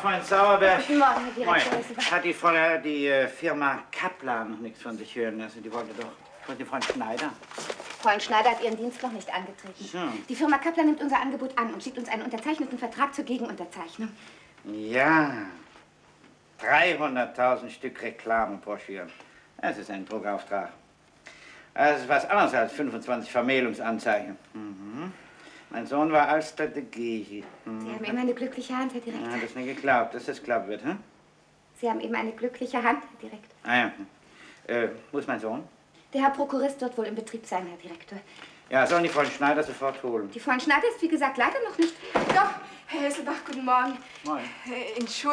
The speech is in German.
Freund Sauerberg. Guten Morgen, Herr Direktor. Moin. Hat die Firma Kaplan noch nichts von sich hören lassen? Die wollte doch von dem Freund Schneider. Freund Schneider hat Ihren Dienst noch nicht angetreten. So. Die Firma Kaplan nimmt unser Angebot an und schickt uns einen unterzeichneten Vertrag zur Gegenunterzeichnung. Ja, 300.000 Stück Reklamenbroschüren. Das ist ein Druckauftrag. Das ist was anderes als 25 Vermählungsanzeigen. Mhm. Mein Sohn war Alster de Gehi. Mhm. Sie haben immer eine glückliche Hand, Herr Direktor. Ja, das ist nicht geglaubt, dass das klappen wird, hm? Sie haben eben eine glückliche Hand, Herr Direktor. Ah ja. Wo ist mein Sohn? Der Herr Prokurist wird wohl im Betrieb sein, Herr Direktor. Ja, sollen die Freund Schneider sofort holen. Die Freund Schneider ist, wie gesagt, leider noch nicht... Doch, Herr Hesselbach, guten Morgen. Moin. Entschuldigung.